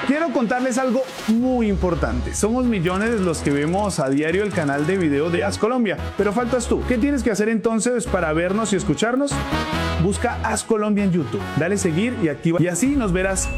Quiero contarles algo muy importante. Somos millones los que vemos a diario el canal de video de As Colombia, pero faltas tú. ¿Qué tienes que hacer entonces para vernos y escucharnos? Busca As Colombia en YouTube, dale seguir y activa, y así nos verás